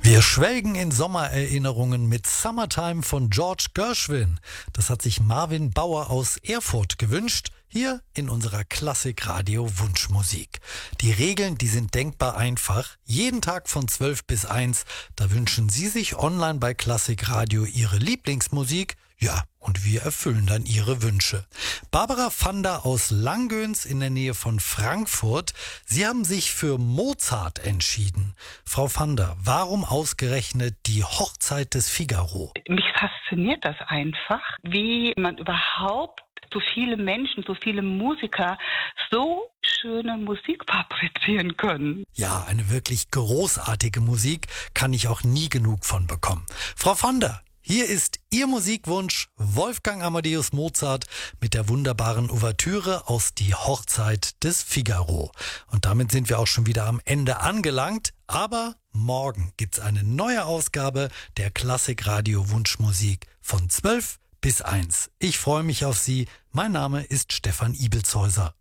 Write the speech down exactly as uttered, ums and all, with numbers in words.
Wir schwelgen in Sommererinnerungen mit Summertime von George Gershwin. Das hat sich Marvin Bauer aus Erfurt gewünscht, hier in unserer Klassik-Radio Wunschmusik. Die Regeln, die sind denkbar einfach. Jeden Tag von zwölf bis eins, da wünschen Sie sich online bei Klassik Radio Ihre Lieblingsmusik. Ja, und wir erfüllen dann Ihre Wünsche. Barbara Vander aus Langgöns in der Nähe von Frankfurt. Sie haben sich für Mozart entschieden. Frau Vander, warum ausgerechnet die Hochzeit des Figaro? Mich fasziniert das einfach, wie man überhaupt so viele Menschen, so viele Musiker so schöne Musik fabrizieren können. Ja, eine wirklich großartige Musik, kann ich auch nie genug von bekommen. Frau Vander, hier ist Ihr Musikwunsch Wolfgang Amadeus Mozart mit der wunderbaren Ouvertüre aus Die Hochzeit des Figaro. Und damit sind wir auch schon wieder am Ende angelangt. Aber morgen gibt's eine neue Ausgabe der Klassik Radio Wunschmusik von zwölf bis eins. Ich freue mich auf Sie. Mein Name ist Stefan Ibelzhäuser.